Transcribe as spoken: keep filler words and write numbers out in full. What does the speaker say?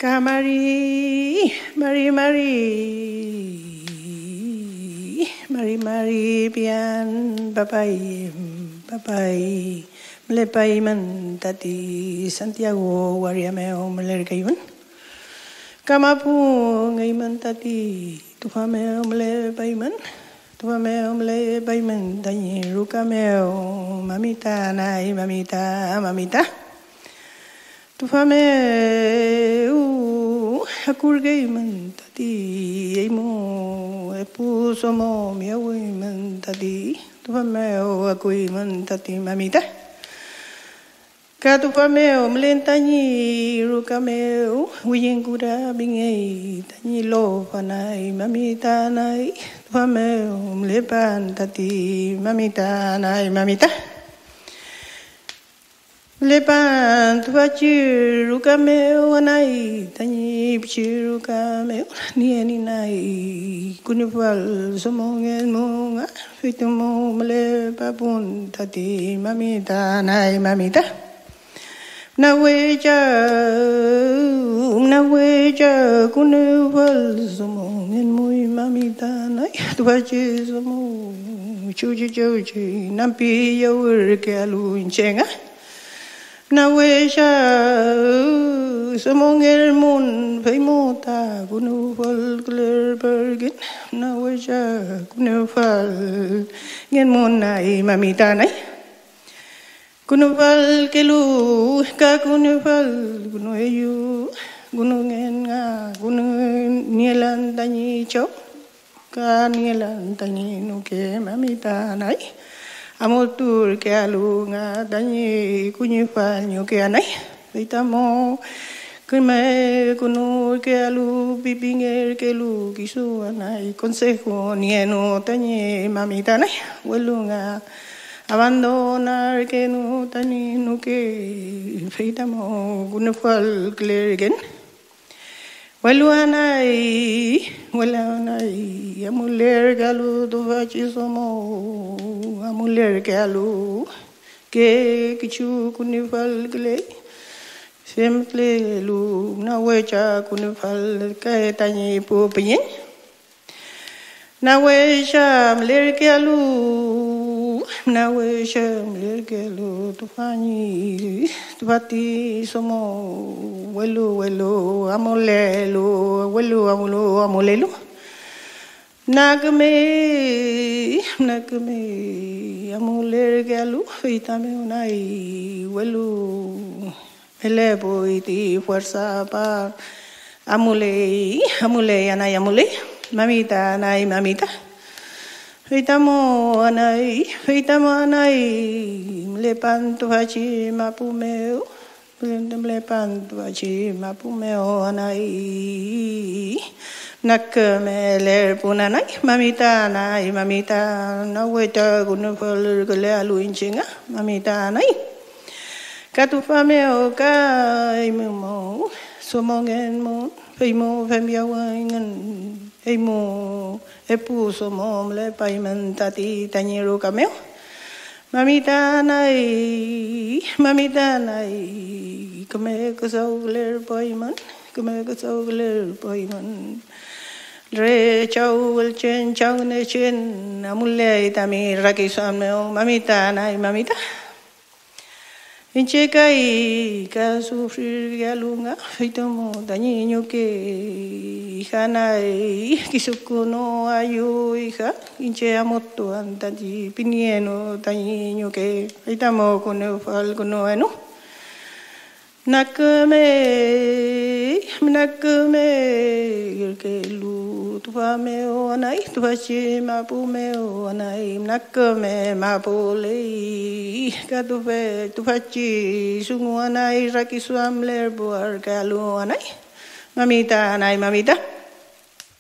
Kamari, Mari Mari, Mari Mari, pian, papai, papai, melepai man tati Santiago wariameo melerkaiman. Kamapu ngai man tati tufameo melepai man, tufameo melepai man tani rukameo mamita nai mamita mamita. Tufame u hakurgay man tati imo epu somo miawi man tati tufame u akui man tati mamita ka tufame u mlentani rukame u uyengura bingay tani lo panay mamita nai tufame u mlepan tati mamita nai mamita Lepan tuwa chiru kameo anai tani chiru kameo ni ani nai kunifal somongen monga fitumo male papun tati mamita nai mamita naweja naweja kunifal somongen muy mamita nai tuwa chi somo chuchi chuchi nampi yawur ke alu chenga Nawesha samongel mun faimota kunu fal kler bergen nawesha kunu fal ngen mun nai mamita nai kunu fal kelu ka kunu fal kunu ayu kunu ngen nga kunu nielan tani chok ka nielan tani nuke mamita nai Amotur ke alu nga tani kunyifal nyo ke anay Vitamo kume kunu ke alu bibinger ke lu kisu anay Consejo nieno tani mamita nay Walu nga abandonar ke nu tani nuke Vitamo kunufal klergen Walu anay wala anay amuler galu tuvachi somo amuler galu ke kichu kunifal gle semple lu na wecha kunifal ke tani pu pinyin na wecha mler galu na wecha mler galu tufani tufati somo welu welu amolelu welu amulu amolelu Nagme, nagme, amuler galu, itame unai, welu, elevo iti fuerza pa, amule, amule, anay amule, mamita, anay mamita, itamo anay, itamo anay, mlepan tuhachi mapumeo, mlepan tuhachi mapumeo anay. Nakmeler punanay mamita nay mamita naweta kunufal kule aluin chinga mamita nay katufame o kai mo somongen mo feimo femyawangan eimo epu somom le paiman tati tanyero kameo mamita nay mamita nay kame kusauler paiman kame kusauler paiman Re chau el chen chau ne chen amulle tami rakisam meo mamita nai mamita Inche kai ka sufrir galunga fitomo dañiño que hija nai kisukuno ayu hija inche amoto antanti pinieno dañiño que fitamo kuno fal kuno enu Nakme, nakme, que lu, tu fame o anay, tu fachi mapume o anay, nakme mapule, ka tu fe, tu fachi sungu anay, rakisuam ler buar kalu anay, mamita anay, mamita.